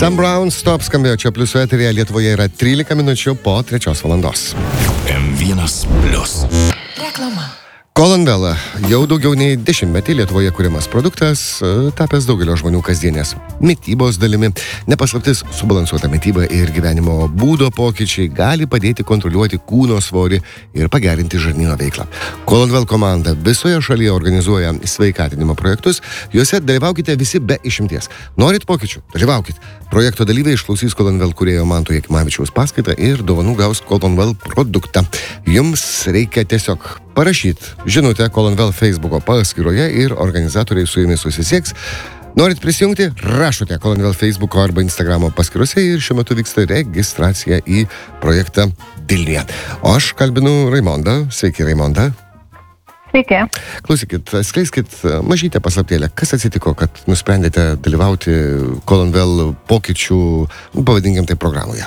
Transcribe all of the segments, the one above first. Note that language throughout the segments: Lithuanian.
Sam Brown Stop skambėjo čia pliusų eteryje. Lietuvoje yra 13 minučių po 3 valandos. M1 Plius. Reklama. Colonvel jau daugiau nei 10 Lietuvoje kuriamas produktas, tapęs daugelio žmonių kasdienės mitybos dalimi. Nepaslaptis, subalansuota mityba ir gyvenimo būdo pokyčiai gali padėti kontroliuoti kūno svorį ir pagerinti žarnyno veiklą. Colonvel komanda visoje šalyje organizuoja sveikatinimo projektus, juose dalyvaukite visi be išimties. Norit pokyčių? Dalyvaukit. Projekto dalyviai išklausys Colonvel kūrėjo Manto Jakimavičiaus paskaitą ir dovanų gaus Colonvel produktą. Jums reikia tiesiog parašyti žinutę Colonvel Facebooko paskyroje ir organizatoriai su jumis susisieks. Norit prisijungti? Rašote Colonvel Facebooko arba Instagramo paskyrose ir šiuo metu vyksta registracija į projektą Vilniuje. O aš kalbinu Raimondą. Sveiki, Raimonda. Sveiki. Klausykit, skleiskit mažytę paslaptėlę. Kas atsitiko, kad nusprendėte dalyvauti Colonvel pokyčių, pavadinkim tai, programoje?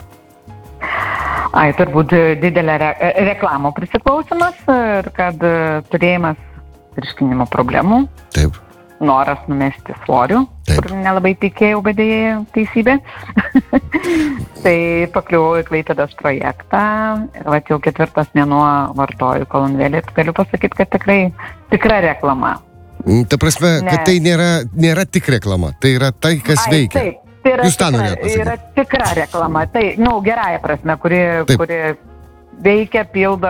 Turbūt didelė reklamų prisiklausimas ir kad turėjimas virškinimo problemų. Taip. Noras numesti svorių, Taip. kur nelabai tikėjau, bet dėja teisybė. Tai pakliuvau į Klaipėdos projektą ir jau 4 mėnuo vartoju Colonvelį. Galiu pasakyti, kad tikra reklama. Ta prasme, kad tai nėra tik reklama, tai yra tai, kas veikia. Taip. Tai yra tikra reklama, tai, gerąją prasme, kuri veikia, pildo,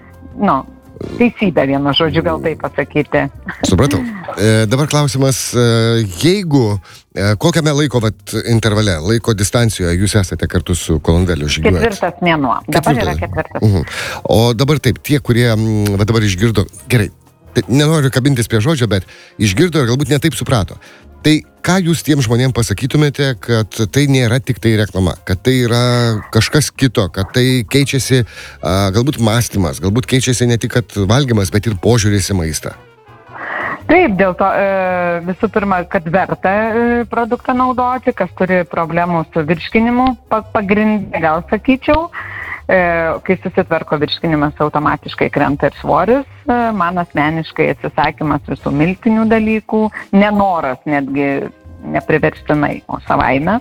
teisybę vienu žodžiu, gal taip pasakyti. Supratau. Dabar klausimas, jeigu, kokiame laiko intervale, laiko distancijoje jūs esate kartu su Colonveliu žygiuojant? 4 mėnuo. Dabar yra 4. O dabar taip, tie, kurie dabar išgirdo, gerai, nenoriu kabintis prie žodžio, bet išgirdo ir galbūt netaip suprato. Tai ką jūs tiem žmonėm pasakytumėte, kad tai nėra tik tai reklama, kad tai yra kažkas kito, kad tai keičiasi galbūt mąstymas, galbūt keičiasi ne tik valgymas, bet ir požiūris į maistą? Taip, dėl to visų pirma, kad verta produktą naudoti, kas turi problemų su virškinimu, pagrindinė gal sakyčiau. Kai susitvarko virškinimas, automatiškai krenta ir svoris. Man asmeniškai atsisakymas visų miltinių dalykų, nenoras netgi nepriverstinai, o savaime.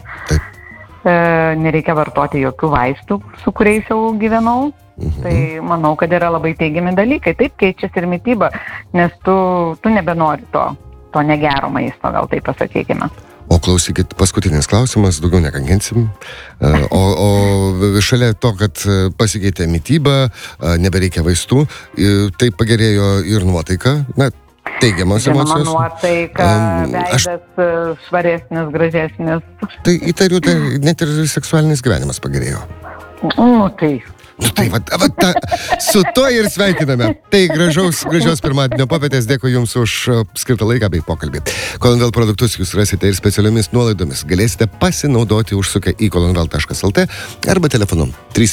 Nereikia vartoti jokių vaistų, su kuriais jau gyvenau. Tai manau, kad yra labai teigiami dalykai. Taip keičiasi ir mityba, nes tu nebenori to negero maisto, gal taip pasakykime. O klausykit, paskutinis klausimas, daugiau nekankinsim. O šalia to, kad pasikeitė mityba, nebereikia vaistų, tai pagerėjo ir nuotaika, teigiamos emocijos. Nuotaika, veidas švaresnis, gražesnis. Tai įtariu, tai net ir seksualinis gyvenimas pagerėjo. Su to ir sveikiname. Tai gražios pirmadienio popietės. Dėkui Jums už skirtą laiką bei pokalbį. Colonvel produktus Jūs rasite ir specialiomis nuolaidomis. Galėsite pasinaudoti užsukę į colonvel.lt arba telefonu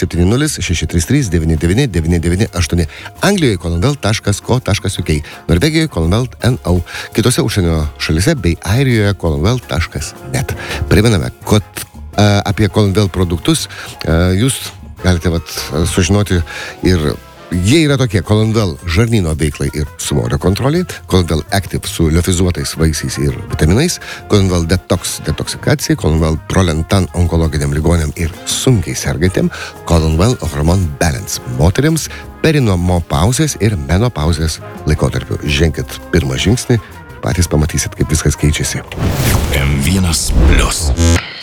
370-633-9998. Anglijoje colonvel.co.uk, Norvegijoje colonvel.no, kitose užsienio šalise bei Airijoje colonvel.net. Primename, kad apie Colonvel produktus Jūs galite sužinoti ir jie yra tokie: Colonvel žarnyno veiklai ir svorio kontroliai, Colonvel Active su liofizuotais vaisiais ir vitaminais, Colonvel detoksikacijai, Colonvel Prolentan onkologiniam ligoniam ir sunkiai sergantiem, Colonvel Hormone Balance moteriams perinopauzės ir menopauzės laikotarpiu. Ženkit pirmą žingsnį, patys pamatysit, kaip viskas keičiasi. M1 Plius.